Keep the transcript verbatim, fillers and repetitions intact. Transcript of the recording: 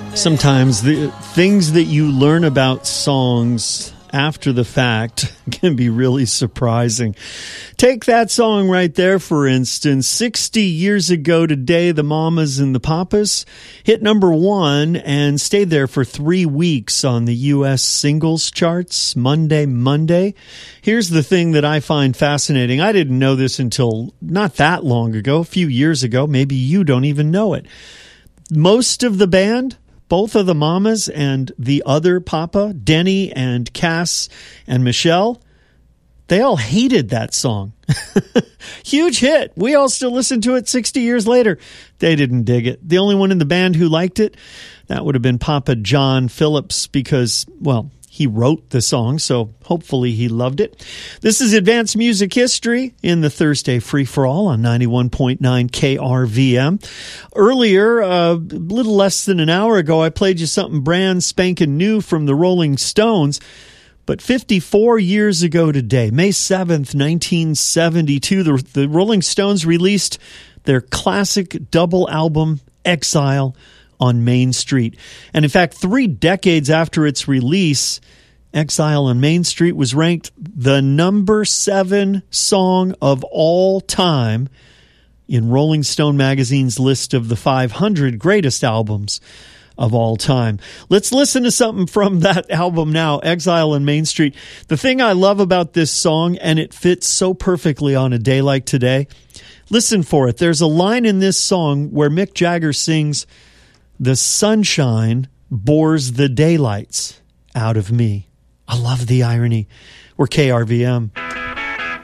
Sometimes the things that you learn about songs after the fact can be really surprising. Take that song right there, for instance. sixty years ago today, the Mamas and the Papas hit number one and stayed there for three weeks on the U S singles charts, Monday, Monday. Here's the thing that I find fascinating. I didn't know this until not that long ago, a few years ago. Maybe you don't even know it. Most of the band, both of the Mamas and the other Papa, Denny and Cass and Michelle, they all hated that song. Huge hit. We all still listen to it sixty years later. They didn't dig it. The only one in the band who liked it, that would have been Papa John Phillips because, well, he wrote the song, so hopefully he loved it. This is Advanced Music History in the Thursday Free-for-All on ninety-one point nine K R V M. Earlier, uh, a little less than an hour ago, I played you something brand spanking new from the Rolling Stones. But fifty-four years ago today, May seventh, nineteen seventy-two, the, the Rolling Stones released their classic double album, Exile on Main Street. And in fact, three decades after its release, Exile on Main Street was ranked the number seven song of all time in Rolling Stone magazine's list of the five hundred greatest albums of all time. Let's listen to something from that album now, Exile on Main Street. The thing I love about this song, and it fits so perfectly on a day like today, listen for it. There's a line in this song where Mick Jagger sings, "The sunshine bores the daylights out of me." I love the irony. We're K R V M.